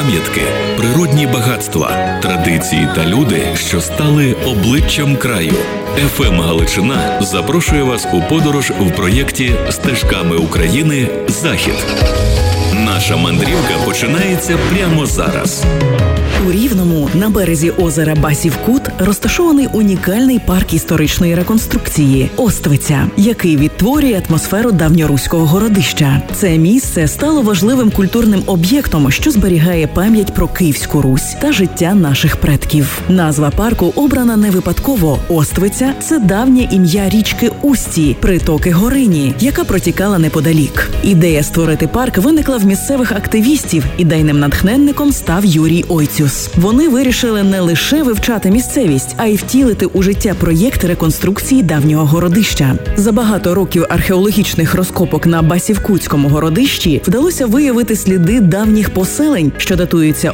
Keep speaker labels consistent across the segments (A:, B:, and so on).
A: пам'ятки, природні багатства, традиції та люди, що стали обличчям краю. ФМ Галичина запрошує вас у подорож в проєкті «Стежками України. Захід». Наша мандрівка починається прямо зараз.
B: У Рівному на березі озера Басів-Кут розташований унікальний парк історичної реконструкції «Оствиця», який відтворює атмосферу давньоруського городища. Це місце стало важливим культурним об'єктом, що зберігає пам'ять про Київську Русь та життя наших предків. Назва парку обрана не випадково. Оствиця – це давнє ім'я річки Усті, притоки Горині, яка протікала неподалік. Ідея створити парк виникла в місцевих активістів. Ідейним натхненником став Юрій Ойцюс. Вони вирішили не лише вивчати місцевість, а й втілити у життя проєкт реконструкції давнього городища. За багато років археологічних розкопок на Басів-Кутському городищі вдалося виявити сліди давніх поселень, що датуються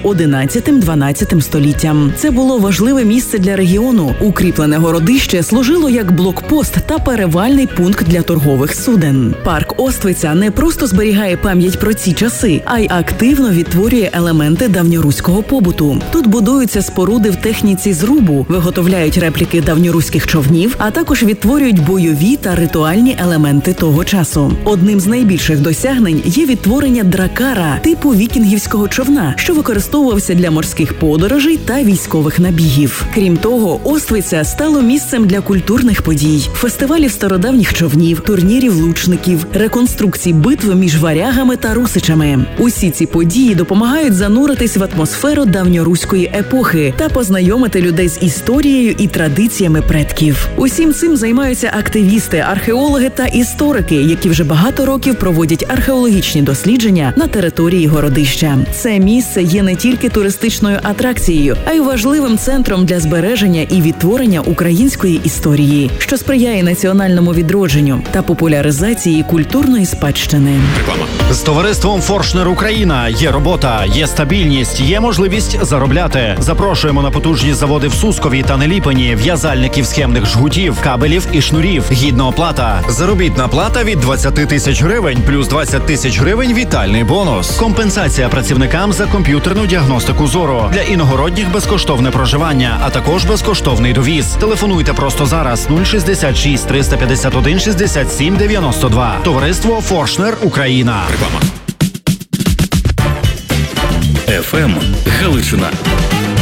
B: 11-12 століттям. Це було важливе місце для регіону. Укріплене городище служило як блокпост та перевальний пункт для торгових суден. Парк Оствиця не просто зберігає пам'ять про ці часи, а й активно відтворює елементи давньоруського побуту. Тут будуються споруди в техніці зрубу, виготовляють репліки давньоруських човнів, а також відтворюють бойові та ритуальні елементи того часу. Одним з найбільших досягнень є відтворення дракара, типу вікінгівського човна, що використовувався для морських подорожей та військових набігів. Крім того, Оствиця стало місцем для культурних подій, фестивалів стародавніх човнів, турнірів лучників, реконструкцій битв між варягами та русичами. Усі ці події допомагають зануритись в атмосферу давньоруської епохи та познайомити людей з історією і традиціями предків. Усім цим займаються активісти, археологи та історики, які вже багато років проводять археологічні дослідження на території городища. Це місце є не тільки туристичною атракцією, а й важливим центром для збереження і відтворення української історії, що сприяє національному відродженню та популяризації культурної спадщини.
A: Реклама.
C: З товариством «Форшнер Україна» є робота, є стабільність, є можливість заробляти. Запрошуємо на потужні заводи в Сускові та Неліпені, в'язальників схемних жгутів, кабелів і шнурів. Гідна оплата. Заробітна плата від 20 тисяч гривень, плюс 20 тисяч гривень вітальний бонус. Компенсація працівникам за комп'ютерну діагностику зору. Для іногородніх безкоштовне проживання, а також безкоштовний довіз. Телефонуйте просто зараз 066 351 67 92. Товариство «Форшнер Україна».
A: Реклама. ФМ Галичина.